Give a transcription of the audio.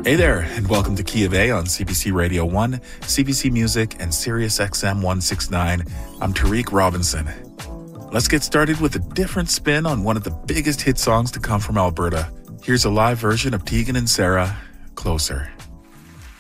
Hey there, and welcome to Key of A on CBC Radio 1, CBC Music, and Sirius XM 169. I'm Tariq Robinson. Let's get started with a different spin on one of the biggest hit songs to come from Alberta. Here's a live version of Tegan and Sara, Closer.